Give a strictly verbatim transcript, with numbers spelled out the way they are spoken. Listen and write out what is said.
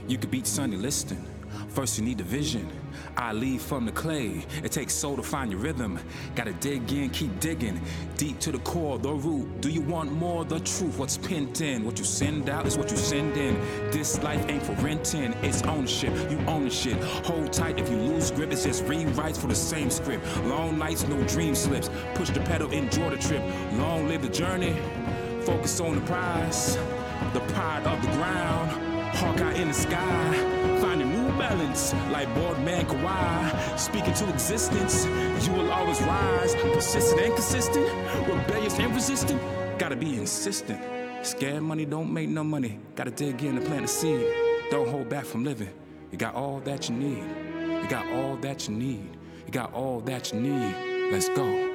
You could beat Sonny Liston. First you need the vision. I leave from the clay. It takes soul to find your rhythm. Gotta dig in, keep digging. Deep to the core, the root. Do you want more? The truth. What's pent in? What you send out is what you send in. This life ain't for renting. It's ownership. You own the shit. Hold tight. If you lose grip, it's just rewrites for the same script. Long nights, no dream slips. Push the pedal, enjoy the trip. Long live the journey. Focus on the prize. The pride of the ground. Hawkeye in the sky. Find a new balance, like Boardman Kawhi. Speaking to existence, you will always rise. Persistent and consistent, rebellious and resistant. Gotta be insistent. Scared money don't make no money. Gotta dig in and plant a seed. Don't hold back from living. You got all that you need. You got all that you need. You got all that you need. Let's go.